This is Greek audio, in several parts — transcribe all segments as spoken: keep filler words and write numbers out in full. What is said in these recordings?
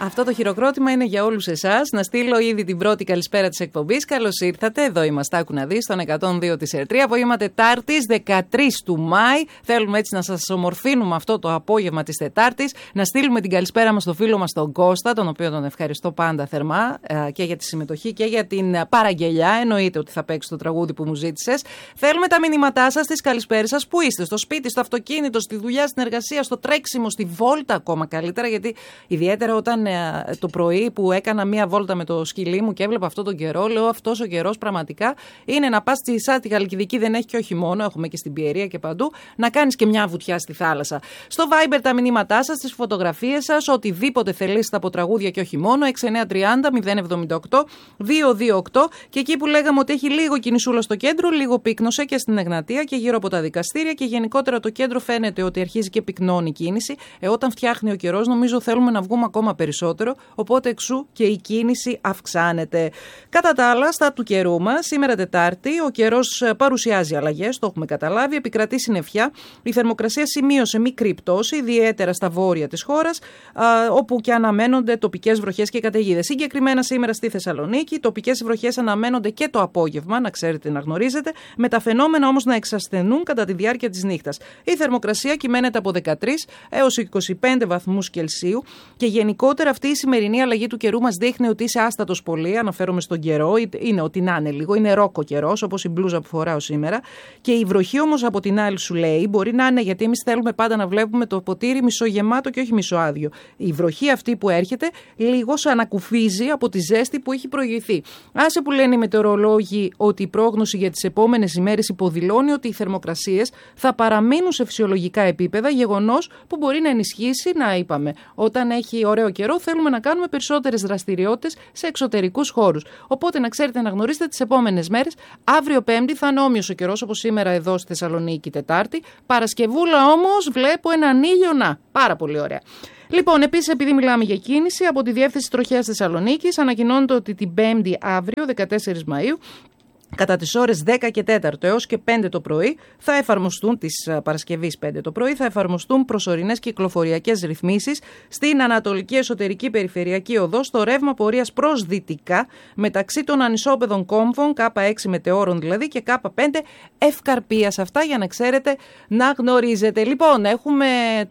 Αυτό το χειροκρότημα είναι για όλους εσάς. Να στείλω ήδη την πρώτη καλησπέρα της εκπομπής. Καλώς ήρθατε. Εδώ είμαστε, άκου να δεις, στον εκατόν δύο της Ερτρία. Απόγευμα Τετάρτης, δεκατρείς του Μάη. Θέλουμε έτσι να σας ομορφύνουμε αυτό το απόγευμα της Τετάρτης. Να στείλουμε την καλησπέρα μας στο φίλο μας τον Κώστα, τον οποίο τον ευχαριστώ πάντα θερμά και για τη συμμετοχή και για την παραγγελιά. Εννοείται ότι θα παίξει το τραγούδι που μου ζήτησες. Θέλουμε τα μηνύματά σας, τις καλησπέρες σας. Πού είστε, στο σπίτι, στο αυτοκίνητο, στη δουλειά, στην εργασία, στο τρέξιμο, στη βόλτα ακόμα καλύτερα. Γιατί ιδιαίτερα όταν το πρωί που έκανα μία βόλτα με το σκυλί μου και έβλεπα αυτόν τον καιρό, λέω αυτός ο καιρός πραγματικά είναι να πας στη Σάτι Χαλκιδική, δεν έχει και όχι μόνο, έχουμε και στην Πιερία και παντού, να κάνεις και μια βουτιά στη θάλασσα. Στο Viber τα μηνύματά σας, τις φωτογραφίες σας, οτιδήποτε θελήσετε από τραγούδια και όχι μόνο, έξι εννιά τριάντα μηδέν εβδομήντα οκτώ διακόσια είκοσι οκτώ και εκεί που λέγαμε ότι έχει λίγο κινησούλα στο κέντρο, λίγο πύκνωσε και στην Εγνατία και γύρω από τα δικαστήρια και γενικότερα το κέντρο φαίνεται ότι αρχίζει και πυκνώνει η κίνηση. Ε, όταν φτιάχνει ο καιρός, νομίζω θέλουμε να βγούμε ακόμα περισσότερο, οπότε εξού και η κίνηση αυξάνεται. Κατά τα άλλα, στα του καιρού μας, σήμερα Τετάρτη, ο καιρός παρουσιάζει αλλαγές, το έχουμε καταλάβει, επικρατεί συννεφιά. Η θερμοκρασία σημείωσε μικρή πτώση, ιδιαίτερα στα βόρεια της χώρας, α, όπου και αναμένονται τοπικές βροχές και καταιγίδες. Συγκεκριμένα σήμερα στη Θεσσαλονίκη, τοπικές βροχές αναμένονται και το απόγευμα, να ξέρετε, να γνωρίζετε, με τα φαινόμενα όμως να εξασθενούν κατά τη διάρκεια της νύχτας. Η θερμοκρασία κυμαίνεται από δεκατρείς έως είκοσι πέντε βαθμούς Κελσίου και γενικότερα αυτή η σημερινή αλλαγή του καιρού μας δείχνει ότι είσαι άστατος πολύ. Αναφέρομαι στον καιρό, είναι ότι να είναι λίγο, είναι ρόκο καιρός, όπως η μπλούζα που φοράω σήμερα. Και η βροχή όμως από την άλλη σου λέει, μπορεί να είναι, γιατί εμείς θέλουμε πάντα να βλέπουμε το ποτήρι μισογεμάτο και όχι μισοάδιο. Η βροχή αυτή που έρχεται λίγο ανακουφίζει από τη ζέστη που έχει προηγηθεί. Άσε που λένε οι μετεωρολόγοι ότι η πρόγνωση για τις επόμενες ημέρες υποδηλώνει ότι οι θερμοκρασίες θα παραμείνουν σε φυσιολογικά επίπεδα, γεγονός που μπορεί να ενισχύσει, να είπαμε, όταν έχει ωραίο καιρό θέλουμε να κάνουμε περισσότερες δραστηριότητες σε εξωτερικούς χώρους. Οπότε να ξέρετε, να γνωρίσετε τις επόμενες μέρες. Αύριο Πέμπτη θα είναι όμοιος ο καιρός όπως σήμερα εδώ στη Θεσσαλονίκη Τετάρτη. Παρασκευούλα όμως βλέπω έναν ήλιο, να, πάρα πολύ ωραία. Λοιπόν, επίσης, επειδή μιλάμε για κίνηση, από τη Διεύθυνση Τροχέας Θεσσαλονίκης ανακοινώνεται ότι την Πέμπτη αύριο, δεκατέσσερις Μαΐου, κατά τις ώρες δέκα και τέσσερα έως και πέντε το πρωί θα εφαρμοστούν, της Παρασκευής πέντε το πρωί, θα εφαρμοστούν προσωρινές κυκλοφοριακές ρυθμίσεις στην Ανατολική Εσωτερική Περιφερειακή Οδό στο ρεύμα πορείας προς δυτικά μεταξύ των ανισόπεδων κόμβων Κ έξι Μετεώρων δηλαδή και Κ πέντε Ευκαρπίας. Αυτά για να ξέρετε, να γνωρίζετε. Λοιπόν, έχουμε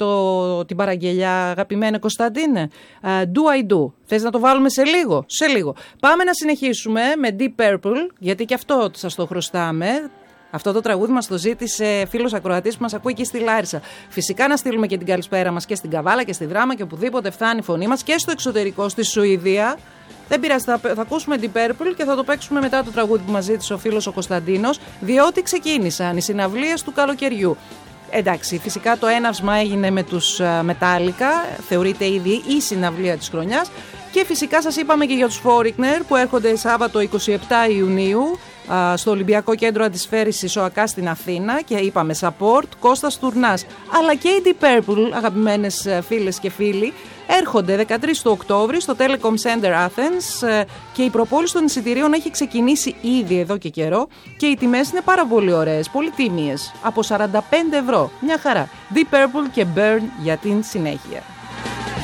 το, την παραγγελιά, αγαπημένα Κωνσταντίνε. Uh, do I do. Θες να το βάλουμε σε λίγο? Σε λίγο. Πάμε να συνεχίσουμε με Deep Purple, γιατί και αυτό σας το χρωστάμε. Αυτό το τραγούδι μας το ζήτησε φίλος ακροατής που μας ακούει εκεί στη Λάρισα. Φυσικά να στείλουμε και την καλησπέρα μας και στην Καβάλα και στη Δράμα και οπουδήποτε φτάνει η φωνή μας και στο εξωτερικό, στη Σουηδία. Δεν πειράζει, θα, θα ακούσουμε Deep Purple και θα το παίξουμε μετά το τραγούδι που μας ζήτησε ο φίλος ο Κωνσταντίνος, διότι ξεκίνησαν οι συναυλίες του καλοκαιριού. Εντάξει, φυσικά το έναυσμα έγινε με τους Μετάλλικα, θεωρείται ήδη η συναυλία της χρονιάς. Και φυσικά σας είπαμε και για τους Foreigner που έρχονται Σάββατο εικοστή εβδόμη Ιουνίου στο Ολυμπιακό Κέντρο Αντισφαίρησης ΟΑΚΑ στην Αθήνα και είπαμε support Κώστας Τουρνάς. Αλλά και οι Deep Purple, αγαπημένες φίλες και φίλοι, έρχονται δεκατρείς του Οκτώβρη στο Telecom Center Athens και η προπόληση των εισιτηρίων έχει ξεκινήσει ήδη εδώ και καιρό και οι τιμές είναι πάρα πολύ ωραίες, πολύ τίμιες, από σαράντα πέντε ευρώ. Μια χαρά. Deep Purple και Burn για την συνέχεια.